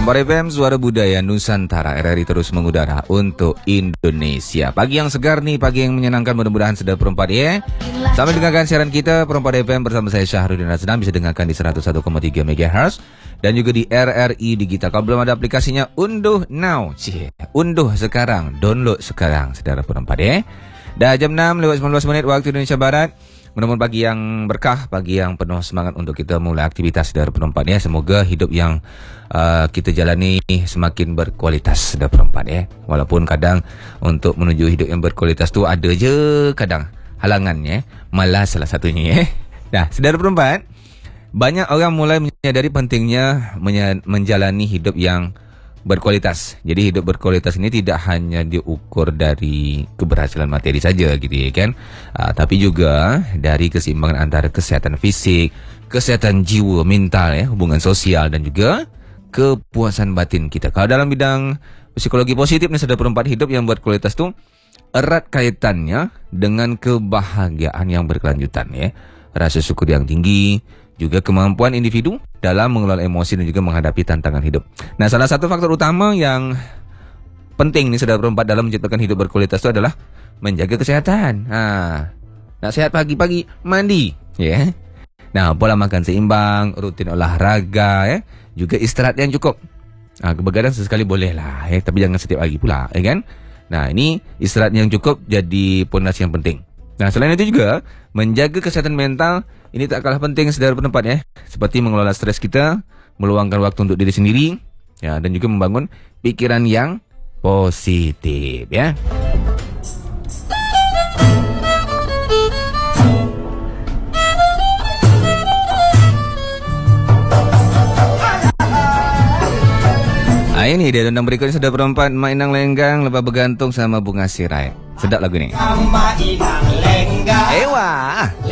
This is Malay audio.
Perempuan FM, suara budaya Nusantara. RRI terus mengudara untuk Indonesia. Pagi yang segar nih, pagi yang menyenangkan, mudah-mudahan sedang perempuan ya. Sambil dengarkan siaran kita Perempuan FM bersama saya Syahrudin Rasnam, bisa dengarkan di 101,3 MHz dan juga di RRI Digital. Kalau belum ada aplikasinya, unduh now. Unduh sekarang, download sekarang, saudara perempuan ya. Dah jam 6 lewat 19 menit waktu Indonesia Barat. Mudah-mudahan pagi yang berkah, pagi yang penuh semangat untuk kita mulai aktivitas saudara perempuan ya. Semoga hidup yang kita jalani semakin berkualitas saudara perempuan ya. Walaupun kadang untuk menuju hidup yang berkualitas tu ada je kadang halangannya, malas salah satunya ya. Nah, saudara perempuan, banyak orang mulai menyadari pentingnya menjalani hidup yang berkualitas. Jadi hidup berkualitas ini tidak hanya diukur dari keberhasilan materi saja gitu ya kan, tapi juga dari keseimbangan antara kesehatan fisik, kesehatan jiwa, mental ya, hubungan sosial dan juga kepuasan batin kita. Kalau dalam bidang psikologi positif nih, saudara perempuan, hidup yang berkualitas itu erat kaitannya dengan kebahagiaan yang berkelanjutan ya, rasa syukur yang tinggi, juga kemampuan individu dalam mengelola emosi dan juga menghadapi tantangan hidup. Nah, salah satu faktor utama yang penting nih saudara perempuan dalam menciptakan hidup berkualitas itu adalah menjaga kesehatan. Nak sehat pagi-pagi mandi, ya. Nah, pola makan seimbang, rutin olahraga, ya, juga istirahat yang cukup. Begadang sesekali boleh lah, ya, tapi jangan setiap hari pula, ya kan? Nah, ini istirahat yang cukup jadi pondasi yang penting. Nah, selain itu juga menjaga kesehatan mental ini tak kalah penting saudara pendapat ya. Seperti mengelola stres kita, meluangkan waktu untuk diri sendiri ya, dan juga membangun pikiran yang positif ya. Ini dia tentang berikutnya saudara perempuan, Mak Inang Lenggang lepas bergantung sama Bunga Sirai. Sedap lagu ni. Mak Inang Lenggang. Ewa.